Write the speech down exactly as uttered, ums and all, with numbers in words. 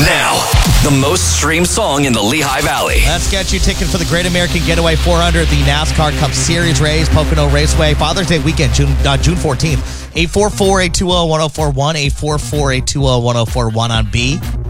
Now, the most streamed song in the Lehigh Valley. Let's get you ticket for the Great American Getaway four hundred, the NASCAR Cup Series race, Pocono Raceway, Father's Day weekend, June uh, June fourteenth. eight four four, eight two zero, one zero four one, eight four four, eight two zero, one zero four one on B.